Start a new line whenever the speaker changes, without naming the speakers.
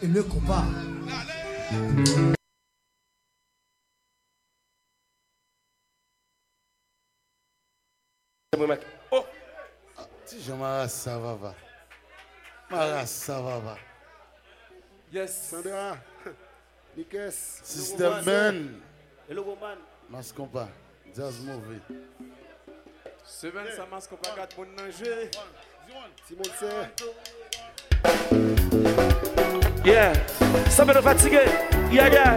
le combat.
Oh!
Si je m'arrache, ça va. M'arrache, ça va.
Yes.
Sandra. Nikes.
System Man.
Hello, woman.
Mascompa. Jazz Movie.
Semaine, ça masque pas 4 bonnes nager.
Simon c'est.
Yeah. Ça me fatigué. Yeah.